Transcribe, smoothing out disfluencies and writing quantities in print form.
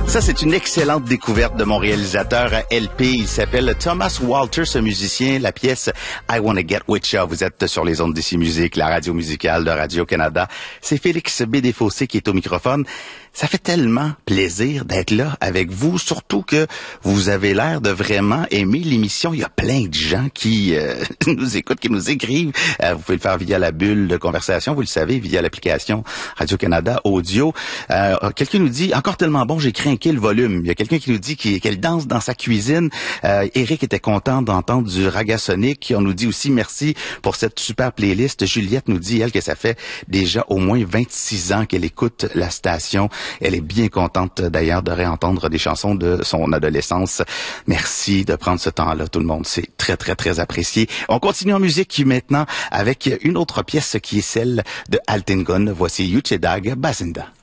Ça, c'est une excellente découverte de mon réalisateur LP. Il s'appelle Thomas Walter, ce musicien. La pièce I Wanna Get With Ya. Vous êtes sur les ondes d'ici Musique, la radio musicale de Radio-Canada. C'est Félix Bédéfossé qui est au microphone. Ça fait tellement plaisir d'être là avec vous, surtout que vous avez l'air de vraiment aimer l'émission. Il y a plein de gens qui nous écoutent, qui nous écrivent. Vous pouvez le faire via la bulle de conversation, vous le savez, via l'application Radio-Canada Audio. Quelqu'un nous dit, encore tellement bon, j'ai craqué le volume. Il y a quelqu'un qui nous dit qu'elle danse dans sa cuisine. Eric était content d'entendre du Ragasonic. On nous dit aussi merci pour cette super playlist. Juliette nous dit, elle, que ça fait déjà au moins 26 ans qu'elle écoute la station. Elle est bien contente d'ailleurs de réentendre des chansons de son adolescence. Merci de prendre ce temps-là, tout le monde. C'est très, très, très apprécié. On continue en musique maintenant avec une autre pièce qui est celle de Altingun. Voici Yuchedag Bazinda.